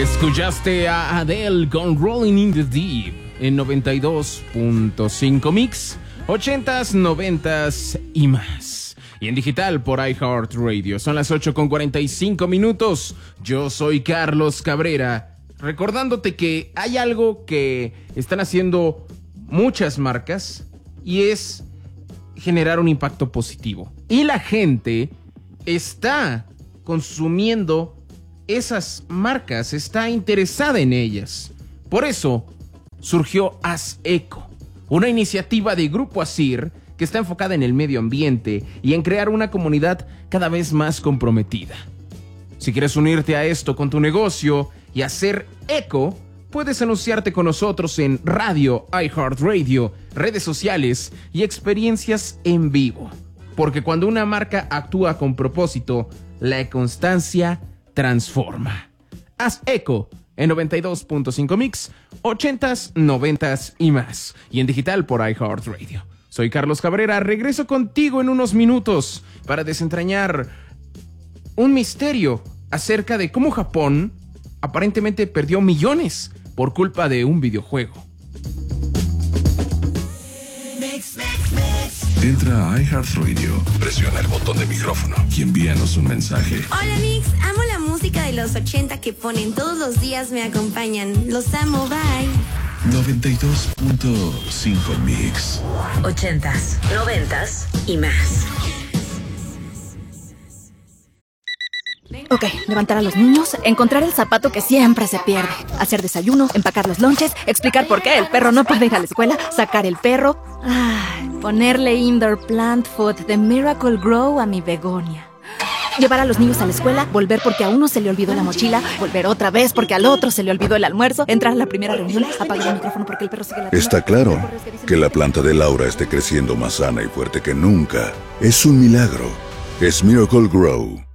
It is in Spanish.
Escuchaste a Adele con Rolling in the Deep en 92.5 Mix, 80s, 90s y más. Y en digital por iHeartRadio. Son las 8:45 minutos. Yo soy Carlos Cabrera, recordándote que hay algo que están haciendo muchas marcas y es generar un impacto positivo. Y la gente está consumiendo esas marcas, está interesada en ellas. Por eso surgió Haz Eco, una iniciativa de Grupo Asir que está enfocada en el medio ambiente y en crear una comunidad cada vez más comprometida. Si quieres unirte a esto con tu negocio y hacer eco, puedes anunciarte con nosotros en radio, iHeartRadio, redes sociales y experiencias en vivo. Porque cuando una marca actúa con propósito, la constancia transforma. Haz eco en 92.5 Mix, 80s, 90s y más. Y en digital por iHeartRadio. Soy Carlos Cabrera, regreso contigo en unos minutos para desentrañar un misterio acerca de cómo Japón aparentemente perdió millones por culpa de un videojuego. Entra a iHeartRadio, presiona el botón de micrófono y envíanos un mensaje. Hola Mix, amo la música de los 80 que ponen todos los días, me acompañan. Los amo, bye. 92.5 Mix. 80s, 90s y más. Ok, levantar a los niños, encontrar el zapato que siempre se pierde, hacer desayuno, empacar los lonches, explicar por qué el perro no puede ir a la escuela, sacar el perro, ponerle indoor plant food de Miracle Grow a mi begonia. Llevar a los niños a la escuela, volver porque a uno se le olvidó la mochila, volver otra vez porque al otro se le olvidó el almuerzo, entrar a la primera reunión, apagar el micrófono porque el perro sigue ladrando. Está claro que la planta de Laura esté creciendo más sana y fuerte que nunca. Es un milagro. Es Miracle Grow.